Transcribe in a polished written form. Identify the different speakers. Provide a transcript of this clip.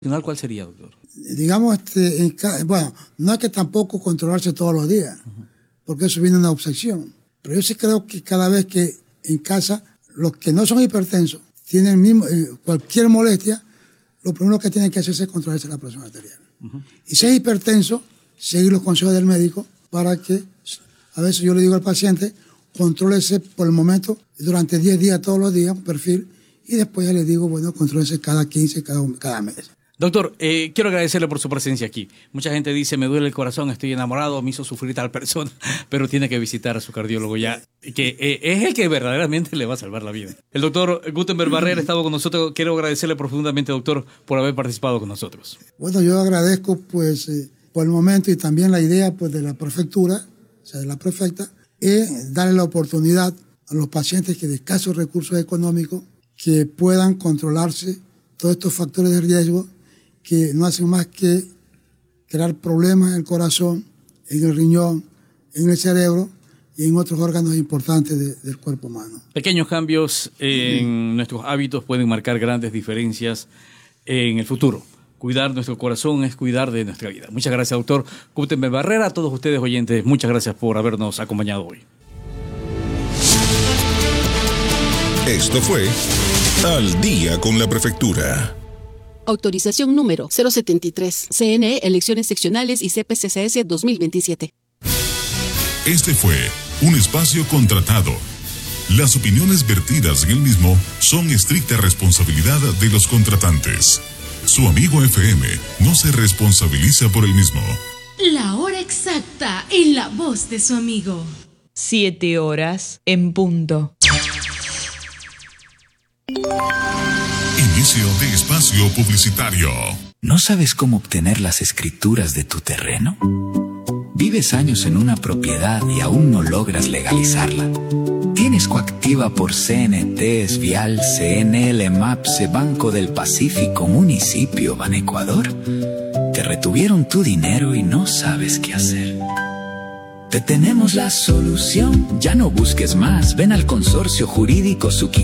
Speaker 1: ¿Cuál sería, doctor?
Speaker 2: Digamos, bueno, no hay que tampoco controlarse todos los días, porque eso viene una obsesión. Pero yo sí creo que cada vez que en casa los que no son hipertensos tienen cualquier molestia, lo primero que tienen que hacer es controlarse la presión arterial. Y si es hipertenso, seguir los consejos del médico para que, a veces yo le digo al paciente, contrólese por el momento durante 10 días todos los días, un perfil, y después ya le digo, bueno, contrólese cada 15, cada mes.
Speaker 1: Doctor, quiero agradecerle por su presencia aquí. Mucha gente dice, me duele el corazón, estoy enamorado, me hizo sufrir tal persona, pero tiene que visitar a su cardiólogo ya, que es el que verdaderamente le va a salvar la vida. El doctor Gutenberg Barrera ha estado con nosotros. Quiero agradecerle profundamente, doctor, por haber participado con nosotros.
Speaker 2: Bueno, yo agradezco, pues, por el momento y también la idea, pues, de la prefectura, o sea, de la prefecta, es darle la oportunidad a los pacientes que de escasos recursos económicos que puedan controlarse todos estos factores de riesgo que no hacen más que crear problemas en el corazón, en el riñón, en el cerebro y en otros órganos importantes del cuerpo humano.
Speaker 1: Pequeños cambios en nuestros hábitos pueden marcar grandes diferencias en el futuro. Cuidar nuestro corazón es cuidar de nuestra vida. Muchas gracias, doctor Gutenberg Barrera. A todos ustedes, oyentes, muchas gracias por habernos acompañado hoy.
Speaker 3: Esto fue Al Día con la Prefectura.
Speaker 4: Autorización número 073, CNE, Elecciones Seccionales y CPCCS 2027.
Speaker 3: Este fue un espacio contratado. Las opiniones vertidas en el mismo son estricta responsabilidad de los contratantes. Su amigo FM no se responsabiliza por el mismo.
Speaker 5: La hora exacta en la voz de su amigo.
Speaker 6: 7 horas en punto.
Speaker 3: Inicio de espacio publicitario.
Speaker 7: ¿No sabes cómo obtener las escrituras de tu terreno? ¿Vives años en una propiedad y aún no logras legalizarla? ¿Tienes coactiva por CNT, Vial, CNL, MAPSE, Banco del Pacífico, Municipio, Banecuador? ¿Te retuvieron tu dinero y no sabes qué hacer? Te tenemos la solución. Ya no busques más. Ven al Consorcio Jurídico Suki.